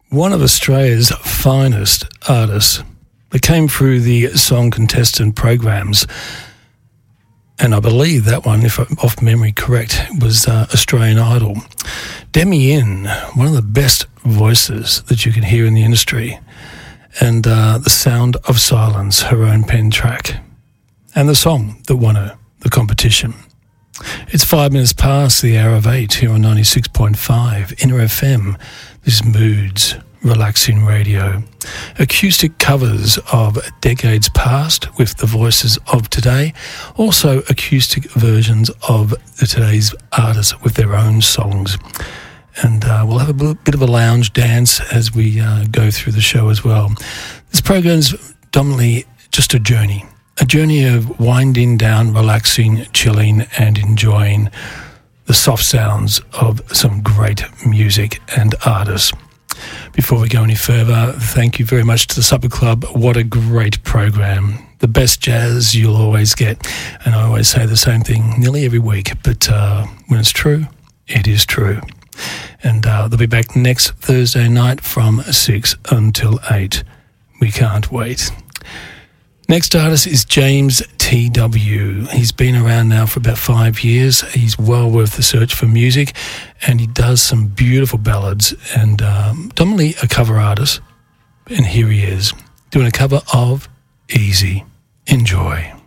one of Australia's finest artists that came through the song contestant programs. And I believe that one, if I'm off memory correct, was Australian Idol. Demi In, one of the best voices that you can hear in the industry. And The Sound of Silence, her own pen track. And the song that won her the competition. It's 5 minutes past the hour of 8 here on 96.5 Inner FM. This is Moods, relaxing radio. Acoustic covers of decades past with the voices of today. Also acoustic versions of today's artists with their own songs. And we'll have a bit of a lounge dance as we go through the show as well. This program is dominantly just a journey of winding down, relaxing, chilling, and enjoying the soft sounds of some great music and artists. Before we go any further, thank you very much to the Supper Club. What a great program. The best jazz you'll always get. And I always say the same thing nearly every week, but when it's true, it is true. And they'll be back next Thursday night from 6 until 8. We can't wait. Next artist is James T.W. He's been around now for about 5 years. He's well worth the search for music, and he does some beautiful ballads, and dominantly a cover artist. And here he is, doing a cover of Easy. Enjoy.